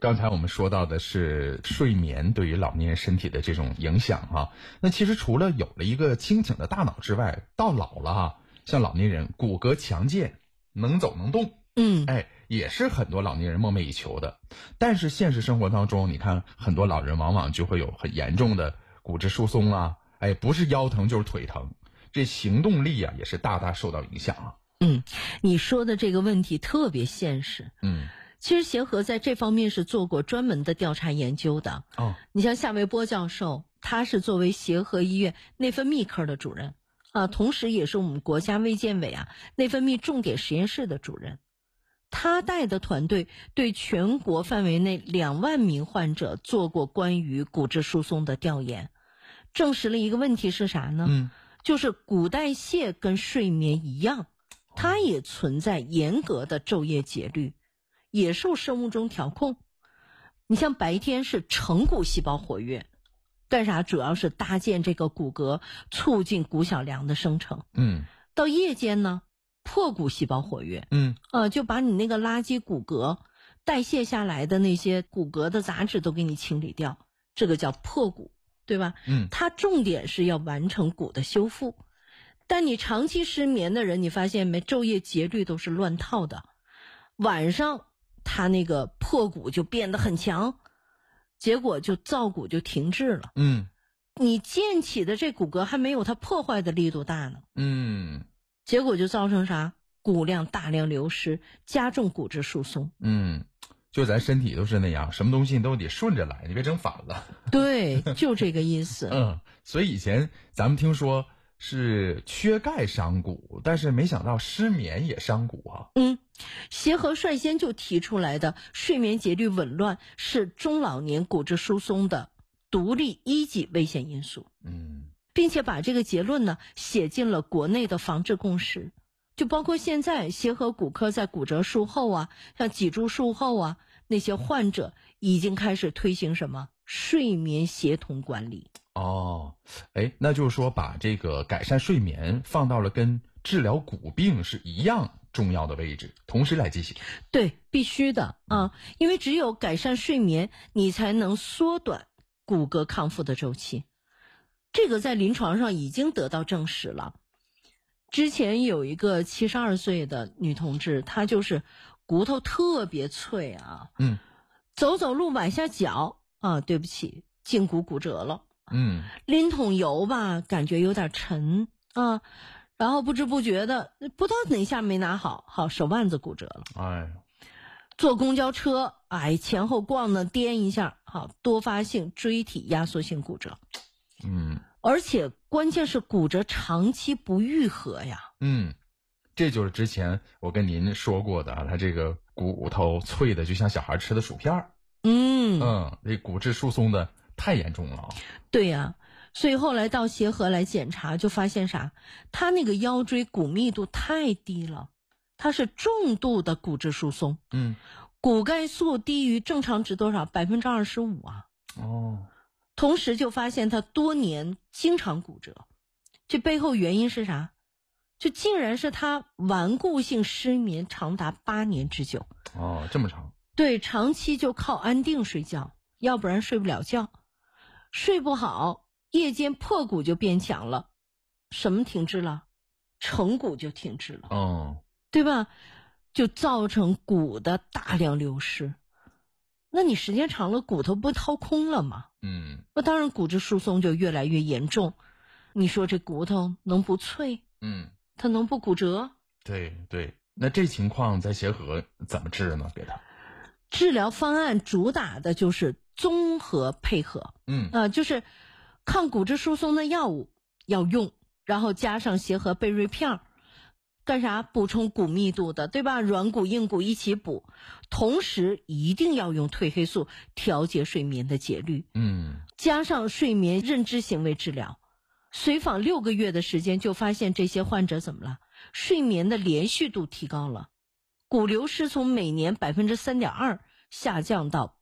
刚才我们说到的是睡眠对于老年人身体的这种影响啊。那其实除了有了一个清醒的大脑之外，到老了啊，像老年人骨骼强健，能走能动，也是很多老年人梦寐以求的。但是现实生活当中，你看很多老人往往就会有很严重的骨质疏松啊，不是腰疼就是腿疼，这行动力啊也是大大受到影响啊。 你说的这个问题特别现实。其实协和在这方面是做过专门的调查研究的。你像夏维波教授，他是作为协和医院内分泌科的主任同时也是我们国家卫健委内分泌重点实验室的主任。他带的团队对全国范围内2万名患者做过关于骨质疏松的调研，证实了一个问题是啥呢？就是骨代谢跟睡眠一样，它也存在严格的昼夜节律，也受生物钟调控。你像白天是成骨细胞活跃，干啥？主要是搭建这个骨骼，促进骨小梁的生成。到夜间呢，破骨细胞活跃，就把你那个垃圾骨骼代谢下来的那些骨骼的杂质都给你清理掉，这个叫破骨，对吧？它重点是要完成骨的修复。但你长期失眠的人，你发现没，昼夜节律都是乱套的，晚上他那个破骨就变得很强，结果就造骨就停滞了。你建起的这骨骼还没有它破坏的力度大呢。结果就造成啥？骨量大量流失，加重骨质疏松。 就咱身体都是那样，什么东西都得顺着来，你别整反了。 对，就这个意思。 所以以前咱们听说是缺钙伤骨，但是没想到失眠也伤骨啊。 协和率先就提出来的睡眠节律紊乱是中老年骨质疏松的独立1级危险因素。并且把这个结论呢写进了国内的防治共识。就包括现在协和骨科在骨折术后像脊柱术后那些患者已经开始推行什么睡眠协同管理。 那就是说把这个改善睡眠放到了跟治疗骨病是一样重要的位置，同时来进行。 对，必须的因为只有改善睡眠，你才能缩短骨骼康复的周期。这个在临床上已经得到证实了。之前有一个72岁的女同志，她就是骨头特别脆走走路崴下脚对不起，胫骨骨折了。拎桶油吧，感觉有点沉然后不知不觉的，不知道哪下没拿好，手腕子骨折了。坐公交车前后逛呢，颠一下多发性椎体压缩性骨折。而且关键是骨折长期不愈合呀。 这就是之前我跟您说过的他这个骨头脆的就像小孩吃的薯片。这骨质疏松的太严重了。 对呀，所以后来到协和来检查，就发现啥？他那个腰椎骨密度太低了，它是重度的骨质疏松。骨钙素低于正常值多少？25%同时就发现他多年经常骨折，这背后原因是啥？就竟然是他顽固性失眠长达8年之久。 这么长？ 对，长期就靠安定睡觉，要不然睡不了觉，睡不好，夜间破骨就变强了。什么停滞了？成骨就停滞了。对吧？就造成骨的大量流失。那你时间长了，骨头不掏空了吗？那当然骨质疏松就越来越严重。你说这骨头能不脆？它能不骨折？ 对，那这情况在协和怎么治呢？给他治疗方案主打的就是综合配合。就是抗骨质疏松的药物要用，然后加上协和贝瑞片，干啥？补充骨密度的，对吧？软骨硬骨一起补，同时一定要用褪黑素调节睡眠的节律。加上睡眠认知行为治疗，随访6个月的时间，就发现这些患者怎么了？睡眠的连续度提高了，骨流失从每年 3.2% 下降到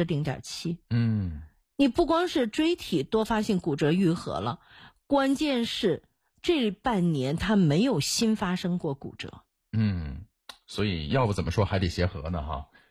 0.7%。你不光是椎体多发性骨折愈合了，关键是这半年他没有新发生过骨折。 所以要不怎么说还得协和呢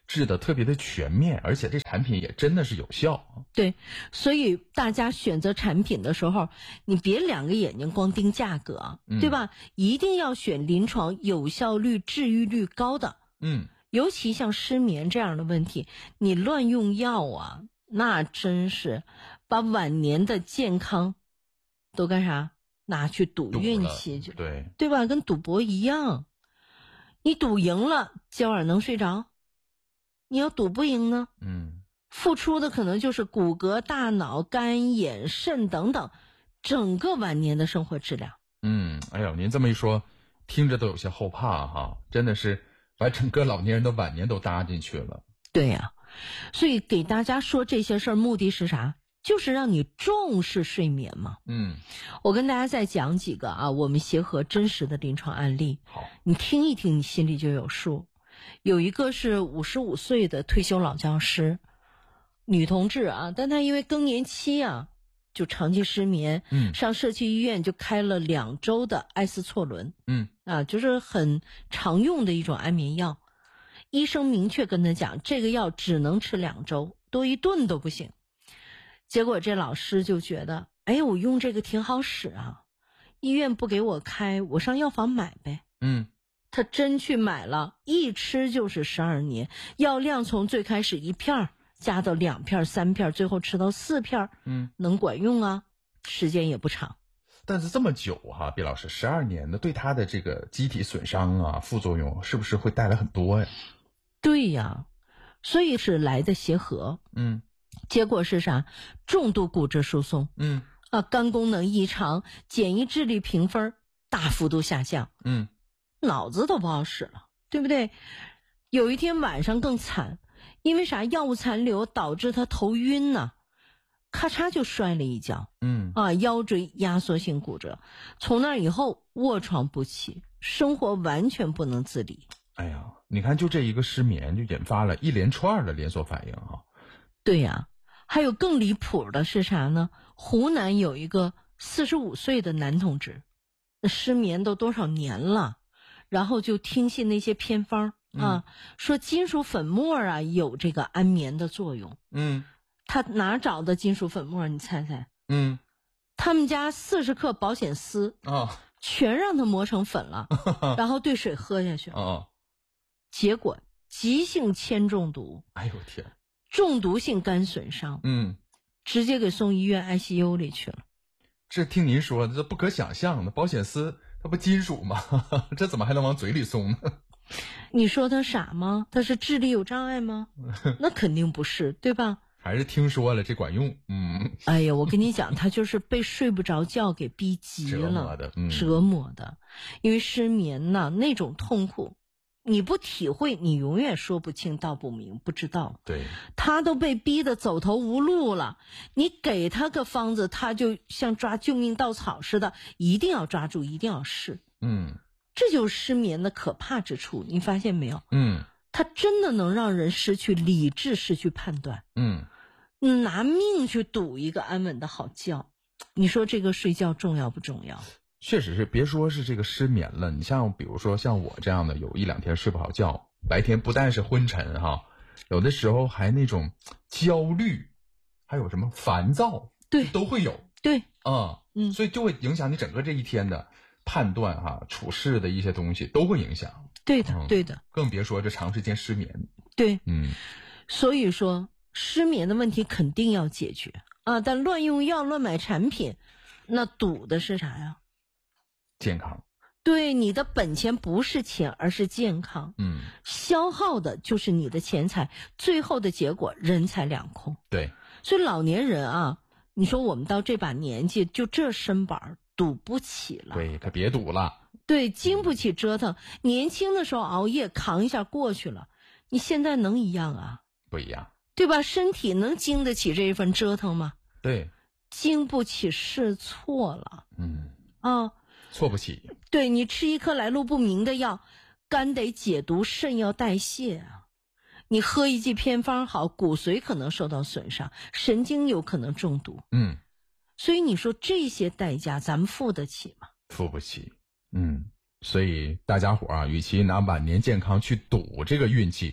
治的特别的全面，而且这产品也真的是有效。 对，所以大家选择产品的时候，你别两个眼睛光盯价格，对吧？一定要选临床有效率、治愈率高的。尤其像失眠这样的问题，你乱用药啊，那真是把晚年的健康都干啥？拿去赌运气去，对吧？跟赌博一样，你赌赢了，今晚能睡着？你要赌不赢呢？付出的可能就是骨骼、大脑、肝、眼、肾等等，整个晚年的生活质量。 哎呦，您这么一说，听着都有些后怕哈，真的是把整个老年人的晚年都搭进去了。 对呀，所以给大家说这些事儿，目的是啥？就是让你重视睡眠嘛。我跟大家再讲几个啊，我们协和真实的临床案例。 好， 你听一听，你心里就有数。有一个是55岁的退休老教师，女同志啊，但她因为更年期啊，就长期失眠，上社区医院就开了2周的艾司唑仑，就是很常用的一种安眠药。医生明确跟他讲，这个药只能吃2周，多一顿都不行。结果这老师就觉得，我用这个挺好使啊，医院不给我开，我上药房买呗。他真去买了，一吃就是12年，药量从最开始1片加到2片、3片，最后吃到4片，能管用啊，时间也不长。 但是这么久哈，毕老师，12年的对他的这个机体损伤啊，副作用是不是会带来很多呀？ 对呀，所以是来的协和。结果是啥？重度骨质疏松，肝功能异常，简易智力评分大幅度下降，脑子都不好使了，对不对？有一天晚上更惨，因为啥？药物残留导致他头晕呢，咔嚓就摔了一跤，腰椎压缩性骨折，从那以后卧床不起，生活完全不能自理。 哎呀，你看就这一个失眠就引发了一连串的连锁反应啊。 对呀，还有更离谱的是啥呢？湖南有一个45岁的男同志，失眠都多少年了，然后就听信那些偏方说金属粉末啊有这个安眠的作用。他哪找的金属粉末？你猜猜？他们家40克保险丝全让他磨成粉了，然后兑水喝下去。结果急性铅中毒。 哎呦天！ 中毒性肝损伤，直接给送医院 ICU 里去了。 这听您说，这不可想象的，保险丝它不金属吗？这怎么还能往嘴里送呢？ 你说他傻吗？他是智力有障碍吗？那肯定不是，对吧？ 还是听说了这管用。 哎呀，我跟你讲，他就是被睡不着觉给逼急了，折磨的。因为失眠呢，那种痛苦你不体会，你永远说不清道不明，不知道。 对， 他都被逼得走投无路了，你给他个方子，他就像抓救命稻草似的，一定要抓住，一定要试。这就是失眠的可怕之处，你发现没有？他真的能让人失去理智，失去判断。拿命去赌一个安稳的好觉，你说这个睡觉重要不重要？ 确实是，别说是这个失眠了，你像比如说像我这样的，有1-2天睡不好觉，白天不但是昏沉哈，有的时候还那种焦虑，还有什么烦躁， 对， 都会有。 对， 所以就会影响你整个这一天的判断哈，处事的一些东西都会影响。 对的，对的， 更别说这长时间失眠。 对，所以说失眠的问题肯定要解决啊，但乱用药、乱买产品，那赌的是啥呀？ 健康。 对，你的本钱不是钱，而是健康。消耗的就是你的钱财，最后的结果人财两空。 对， 所以老年人啊，你说我们到这把年纪，就这身板赌不起了。 对，可别赌了。 对，经不起折腾。年轻的时候熬夜扛一下过去了，你现在能一样啊？ 不一样， 对吧？身体能经得起这一份折腾吗？ 对， 经不起试错了。 错不起。 对，你吃一颗来路不明的药，肝得解毒，肾要代谢啊。你喝一剂偏方好，骨髓可能受到损伤，神经有可能中毒。所以你说这些代价咱们付得起吗？ 付不起。所以大家伙啊，与其拿晚年健康去赌这个运气，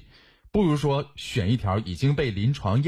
不如说选一条已经被临床验